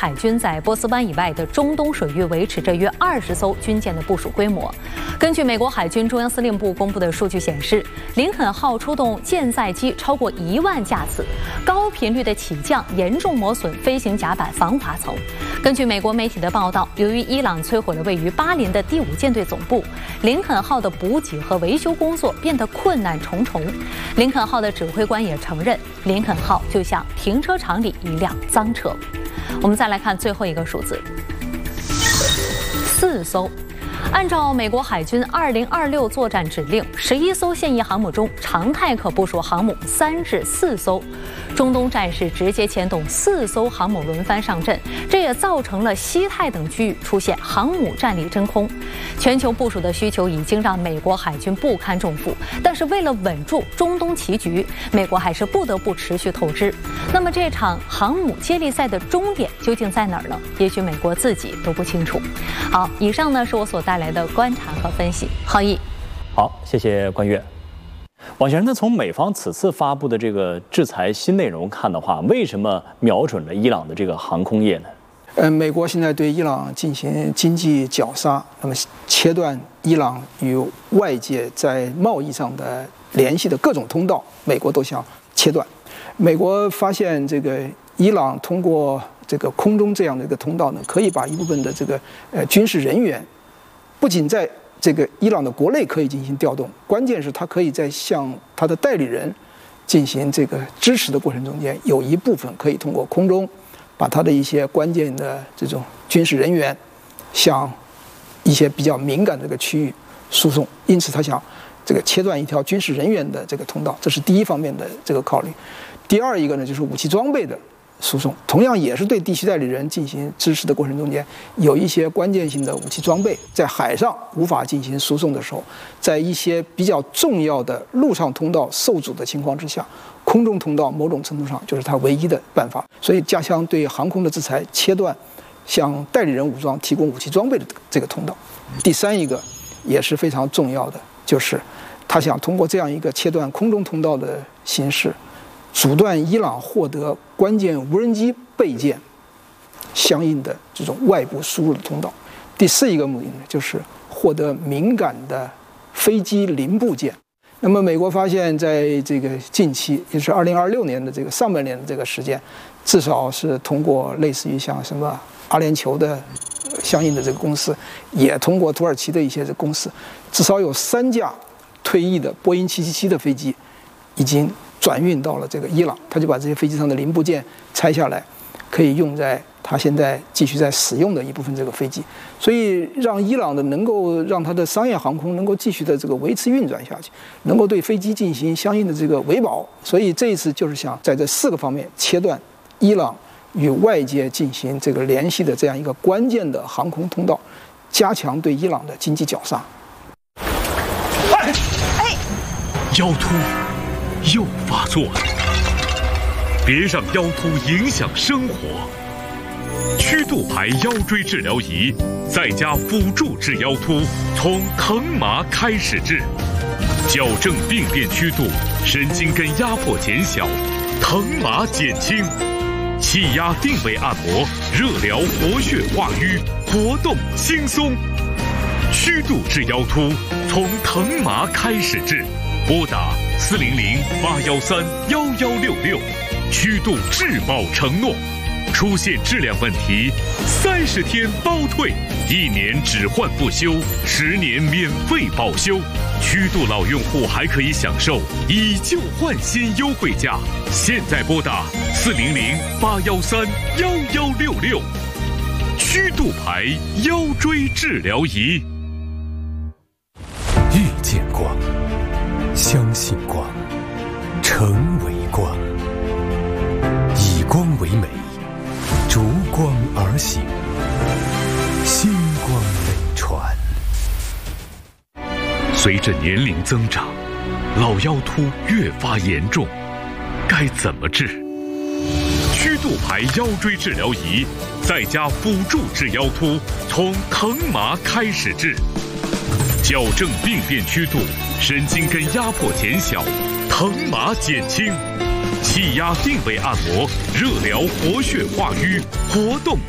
海军在波斯湾以外的中东水域维持着约20艘军舰的部署规模。根据美国海军中央司令部公布的数据显示，林肯号出动舰载机超过1万架次，高频率的起降严重磨损飞行甲板防滑层。根据美国媒体的报道，由于伊朗摧毁了位于巴林的第5舰队总部，林肯号的补给和维修工作变得困难重重。林肯号的指挥官也承认，林肯号就像停车场里一辆脏车。我们再来看最后一个数字，4艘。按照美国海军2026作战指令，11艘现役航母中，常态可部署航母3至4艘。中东战事直接牵动4艘航母轮番上阵，这也造成了西太等区域出现航母战力真空。全球部署的需求已经让美国海军不堪重负，但是为了稳住中东棋局，美国还是不得不持续投资。那么这场航母接力赛的终点究竟在哪儿呢？也许美国自己都不清楚。好，以上呢是我所带来的观察和分析。浩毅， 好，谢谢关悦。王先生，那从美方此次发布的这个制裁新内容看的话，为什么瞄准了伊朗的这个航空业呢？ 美国现在对伊朗进行经济绞杀，那么切断伊朗与外界在贸易上的联系的各种通道，美国都想切断。美国发现这个伊朗通过这个空中这样的一个通道呢，可以把一部分的这个军事人员，不仅在这个伊朗的国内可以进行调动，关键是它可以在向它的代理人进行这个支持的过程中间，有一部分可以通过空中把它的一些关键的这种军事人员向一些比较敏感的这个区域输送，因此他想这个切断一条军事人员的这个通道，这是第一方面的这个考虑。第二一个呢，就是武器装备的输送，同样也是对地区代理人进行支持的过程中间，有一些关键性的武器装备在海上无法进行输送的时候，在一些比较重要的陆上通道受阻的情况之下，空中通道某种程度上就是它唯一的办法。所以加强对航空的制裁，切断向代理人武装提供武器装备的这个通道。第三一个也是非常重要的，就是他想通过这样一个切断空中通道的形式，阻断伊朗获得关键无人机备件相应的这种外部输入的通道。第四一个目的呢，就是获得敏感的飞机零部件。那么美国发现，在这个近期，也是2026年的这个上半年的这个时间，至少是通过类似于像什么阿联酋的相应的这个公司，也通过土耳其的一些这个公司，至少有3架退役的波音777的飞机已经转运到了这个伊朗，他就把这些飞机上的零部件拆下来，可以用在他现在继续在使用的一部分这个飞机，所以让伊朗的能够让它的商业航空能够继续的这个维持运转下去，能够对飞机进行相应的这个维保。所以这一次就是想在这4个方面切断伊朗与外界进行这个联系的这样一个关键的航空通道，加强对伊朗的经济绞杀。 腰突又发作了，别让腰突影响生活。曲度牌腰椎治疗仪在家辅助治腰突，从疼麻开始治，矫正病变曲度，神经根压迫减小，疼麻减轻，气压定位按摩，热疗活血化瘀，活动轻松。曲度治腰突，从疼麻开始治，拨打400-813-1166，曲度质保承诺。出现质量问题，30天包退，1年只换不修，10年免费保修。曲度老用户还可以享受以旧换新优惠价。现在拨打400-813-1166，曲度牌腰椎治疗仪。 遇见光，相信光，成为光，以光为美，逐光而行，星光美传。 随着年龄增长，老腰突越发严重，该怎么治？曲度牌腰椎治疗仪在家辅助治腰突，从疼麻开始治，矫正病变曲度，神经根压迫减小，疼麻减轻，气压定位按摩，热疗活血化瘀，活动